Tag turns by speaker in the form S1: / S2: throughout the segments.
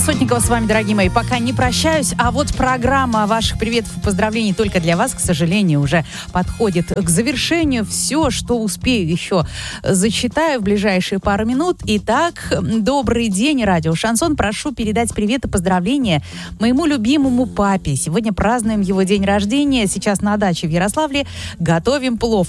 S1: Сотникова с вами, дорогие мои, пока не прощаюсь, а вот программа ваших приветов и поздравлений только для вас, к сожалению, уже подходит к завершению. Все, что успею, еще зачитаю в ближайшие пару минут. Итак, добрый день, радио Шансон. Прошу передать привет и поздравления моему любимому папе. Сегодня празднуем его день рождения. Сейчас на даче в Ярославле готовим плов.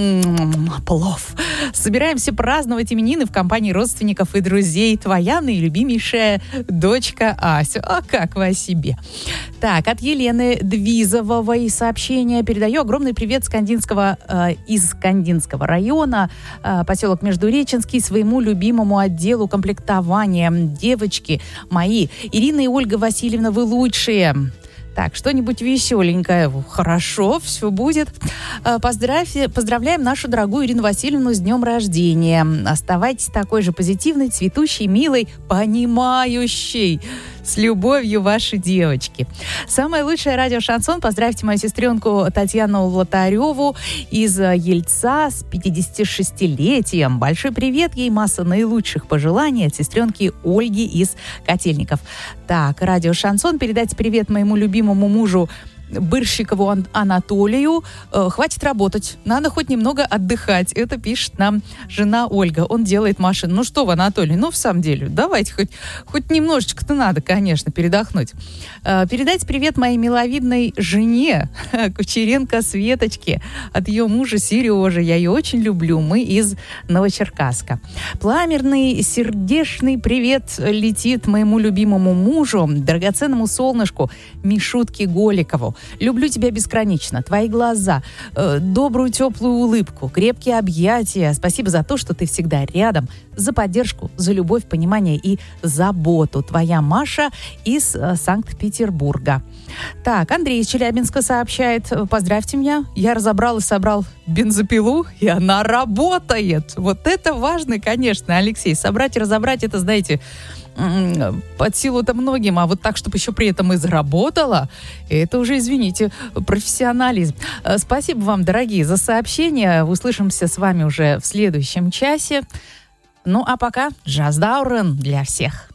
S1: Плов. Собираемся праздновать именины в компании родственников и друзей. Твоя наилюбимейшая дочь Ася. А как вы о себе? Так, от Елены Двизовой сообщение. Передаю огромный привет из Кандинского района, поселок Междуреченский, своему любимому отделу комплектования. Девочки мои, Ирина и Ольга Васильевна, вы лучшие. Так, что-нибудь веселенькое. Хорошо, все будет. Поздравляем нашу дорогую Ирину Васильевну с днем рождения. Оставайтесь такой же позитивной, цветущей, милой, понимающей. С любовью, ваши девочки. Самое лучшее радио Шансон. Поздравьте мою сестренку Татьяну Лотареву из Ельца с 56-летием. Большой привет ей, масса наилучших пожеланий от сестренки Ольги из Котельников. Так, радио Шансон. Передайте привет моему любимому мужу Бырщикову Анатолию. Хватит работать, надо хоть немного отдыхать. Это пишет нам жена Ольга. Он делает машину. Ну что вы, Анатолий, в самом деле, давайте хоть немножечко-то надо, конечно, передохнуть. Передайте привет моей миловидной жене Кучеренко Светочке от ее мужа Сережи. Я ее очень люблю. Мы из Новочеркасска. Пламенный, сердечный привет летит моему любимому мужу, драгоценному солнышку Мишутке Голикову. Люблю тебя безгранично. Твои глаза, добрую теплую улыбку, крепкие объятия. Спасибо за то, что ты всегда рядом, за поддержку, за любовь, понимание и заботу. Твоя Маша из Санкт-Петербурга. Так, Андрей из Челябинска сообщает. Поздравьте меня. Я разобрал и собрал бензопилу, и она работает. Вот это важно, конечно, Алексей. Собрать и разобрать, это, знаете, под силу-то многим, а вот так, чтобы еще при этом и заработала, это уже, извините, профессионализм. Спасибо вам, дорогие, за сообщения. Услышимся с вами уже в следующем часе. Ну, а пока джаз-даурен для всех.